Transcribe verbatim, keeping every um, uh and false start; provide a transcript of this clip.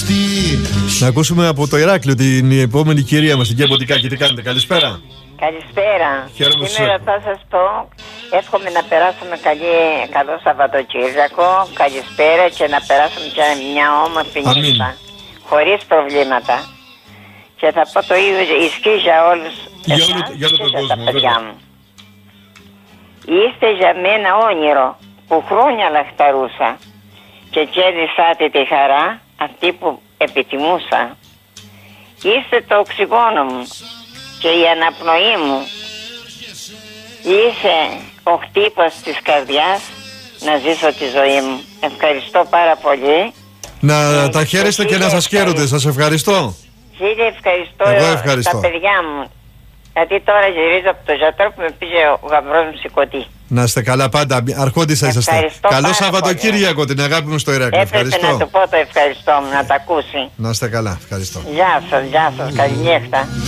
Να ακούσουμε από το Ηράκλειο την επόμενη κυρία μας, την Κέμπο Τικάκη. Τι κάνετε, καλησπέρα. Καλησπέρα. Χαίρομαι. Σήμερα θα σας πω, εύχομαι να περάσουμε καλή, καλό Σαββατοκύριακο, καλησπέρα και να περάσουμε και μια όμορφη νύχτα, χωρίς προβλήματα. Και θα πω το ίδιο ισχύει για όλους για εσάς όλο, για όλο και τον για κόσμο, τα παιδιά βέβαια. μου. Είστε για μένα όνειρο που χρόνια λαχταρούσα και κέρδισάτε τη χαρά αυτή που επιθυμούσα. Είστε το οξυγόνο μου και η αναπνοή μου. Είσαι ο χτύπος της καρδιάς να ζήσω τη ζωή μου. Ευχαριστώ πάρα πολύ. Να ε, τα χαίρεστε και να σας χαίρονται. Σας ευχαριστώ. Κύριε, ευχαριστώ, Εγώ ευχαριστώ. τα παιδιά μου. Γιατί τώρα γυρίζω από το γιατρό που με πήγε ο γαμπρός μου σηκωτή. Να είστε καλά πάντα. Αρχόντισσα είσαστε. Ευχαριστώ Καλό πάρα Σαββατοκύριακο, την αγάπη μου στο Ηράκλειο. Έπρεπε Ευχαριστώ. να του πω το ευχαριστώ μου, να τα ακούσει. Να είστε καλά. Ευχαριστώ. Γεια σας, γεια σας, καληνύχτα.